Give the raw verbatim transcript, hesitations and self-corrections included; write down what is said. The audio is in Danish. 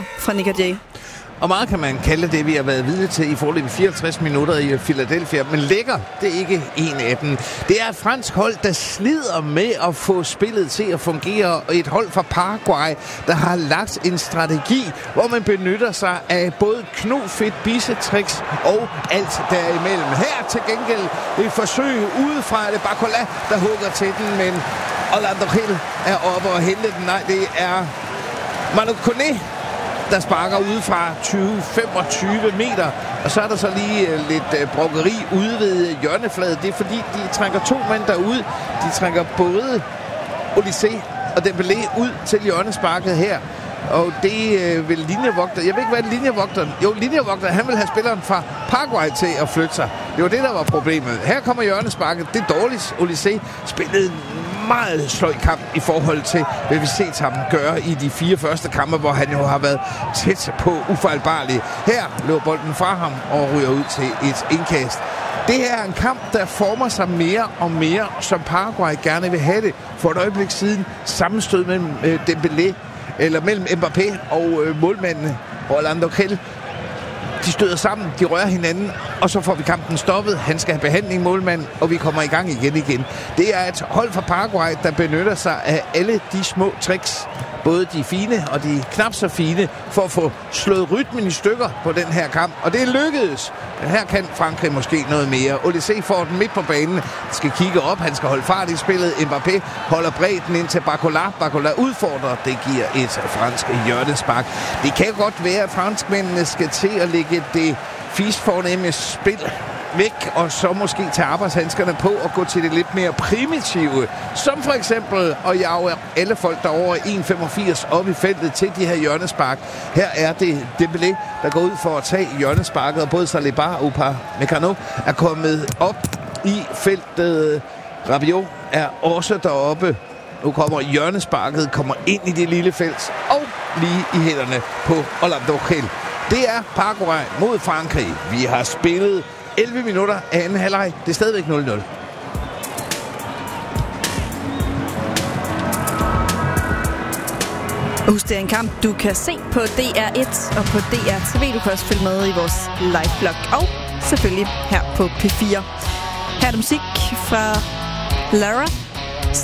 fra Nick og Jay. Og meget kan man kalde det, vi har været vidne til i forløbet fireogtres minutter i Philadelphia. Men lækker, det er ikke en af dem. Det er et fransk hold, der slider med at få spillet til at fungere. Og et hold fra Paraguay, der har lagt en strategi, hvor man benytter sig af både knofedt, bisetricks og alt derimellem. Her til gengæld et forsøg udefra. Det er Barcola, der hugger til den, men Orlando Gil er oppe og hente den. Nej, det er Manu Kone, der sparker ude fra tyve til femogtyve meter. Og så er der så lige uh, lidt uh, brokkeri ude ved hjørnefladet. Det er fordi, de trækker to mænd derud. De trækker både Olysée og Dembélé ud til hjørnesparket her. Og det øh, vil linjevogter... Jeg ved ikke, hvad linjevogteren... Jo, linjevogteren, han vil have spilleren fra Paraguay til at flytte sig. Det var det, der var problemet. Her kommer hjørnesparket. Det er dårligt. Olysée spillede en meget sløj kamp i forhold til, hvad vi set ham gøre i de fire første kampe, hvor han jo har været tæt på ufejlbarlig. Her løber bolden fra ham og ryger ud til et indkast. Det her er en kamp, der former sig mere og mere, som Paraguay gerne vil have det. For et øjeblik siden sammenstød mellem øh, Dembélé, eller mellem Mbappé og øh, målmanden Orlando Gil. De støder sammen, de rører hinanden, og så får vi kampen stoppet. Han skal have behandling, målmand, og vi kommer i gang igen igen. Det er et hold fra Paraguay, der benytter sig af alle de små tricks, både de fine og de knap så fine, for at få slået rytmen i stykker på den her kamp. Og det er lykkedes. Men her kan Frankrig måske noget mere. Olysée får den midt på banen. Han skal kigge op, han skal holde fart i spillet. Mbappé holder bredden ind til Barcola. Barcola udfordrer. Det giver et fransk hjørnespark. Det kan godt være, at franskmændene skal til at lægge det fisfornemme spil væk, og så måske tage arbejdshandskerne på og gå til det lidt mere primitive. Som for eksempel at jage alle folk derovre en komma femogfirs op i feltet til de her hjørnespark. Her er det Dembélé, der går ud for at tage hjørnesparket, og både Saliba og Upamecano er kommet op i feltet. Rabiot er også deroppe. Nu kommer hjørnesparket, kommer ind i det lille felt, og lige i hænderne på Orlando Gil. Det er Paraguay mod Frankrig. Vi har spillet elleve minutter af anden halvleg. Det er stadigvæk nul nul. Husk, det er en kamp, du kan se på D R et og på D R T V. Du kan også følge med i vores live-blog og selvfølgelig her på P fire. Her er der musik fra Lara